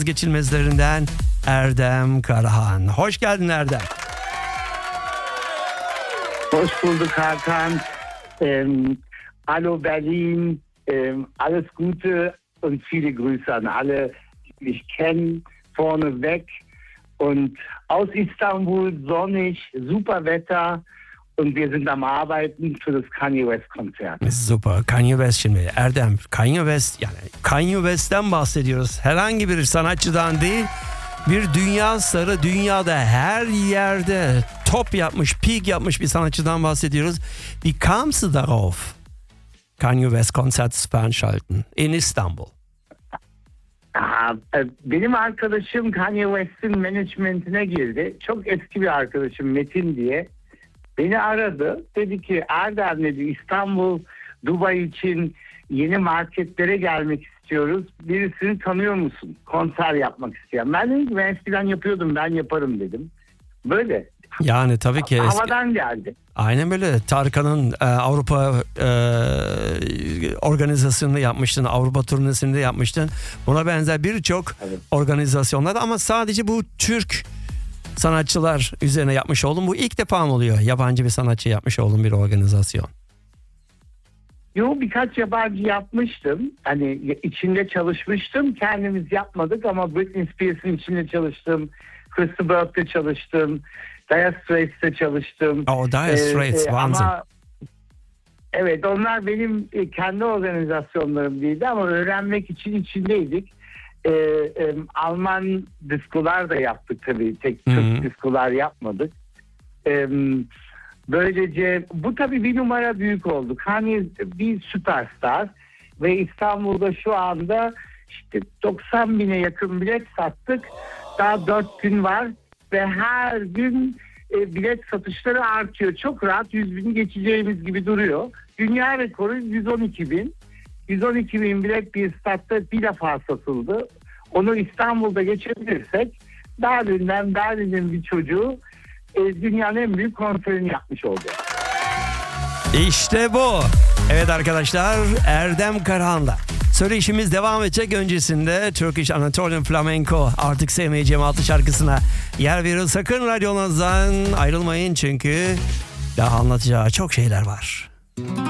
Geçilmezlerinden Erdem Karahan. Hoş geldin Erdem. Hoş bulduk Hakan. Hallo Berlin. Alles Gute und viele Grüße an alle, die mich kennen, vorneweg. Und aus Istanbul, sonnig, super Wetter. Und wir sind am Arbeiten für das Kanye West Konzert. Super. Kanye West şimdi. Erdem, Kanye West, yani Kanye West'ten bahsediyoruz. Herhangi bir sanatçıdan değil. Bir dünya starı, dünyada her yerde top yapmış, peak yapmış bir sanatçıdan bahsediyoruz. Wie kamst du darauf, Kanye West Konzert zu veranstalten in İstanbul? Benim arkadaşım Kanye West'in managementine girdi. Çok eski bir arkadaşım Metin diye. Beni aradı. Dedi ki Erdem dedi, İstanbul, Dubai için yeni marketlere gelmek istiyoruz. Birisini tanıyor musun? Konser yapmak isteyen. Ben dedim ki ben eskiden yapıyordum, ben yaparım dedim. Böyle. Yani tabii ki. Havadan geldi. Aynen böyle. Tarkan'ın Avrupa organizasyonunu yapmıştın. Avrupa turnesini de yapmıştın. Buna benzer birçok organizasyonlar ama sadece bu Türk sanatçılar üzerine yapmış oldum. Bu ilk defa mı oluyor? Yabancı bir sanatçı yapmış olduğum bir organizasyon. Yo, birkaç yabancı yapmıştım. Hani içinde çalışmıştım. Kendimiz yapmadık ama Britney Spears'ın içinde çalıştım. Crystal Burke'de çalıştım. Dire Straits'te çalıştım. Dire Straits, Wahnsinn. Ama evet, onlar benim kendi organizasyonlarım değildi ama öğrenmek için içindeydik. Alman diskolar da yaptık tabii. Tek Türk diskolar yapmadık. Böylece bu tabii bir numara büyük oldu. Kanye bir süperstar ve İstanbul'da şu anda işte 90 bine yakın bilet sattık. Daha 4 gün var ve her gün bilet satışları artıyor. Çok rahat 100 bini geçeceğimiz gibi duruyor. Dünya rekoru 112 bin. 112 bin bilet bir statta bir defa satıldı. Onu İstanbul'da geçebilirsek Berlin'in bir çocuğu dünyanın en büyük konserini yapmış oldu. İşte bu. Evet arkadaşlar, Erdem Karahan'la söyleşimiz devam edecek. Öncesinde Turkish Anatolian Flamenco Artık Sevmeyeceğim adlı şarkısına yer verin. Sakın radyonuzdan ayrılmayın çünkü daha anlatacağı çok şeyler var.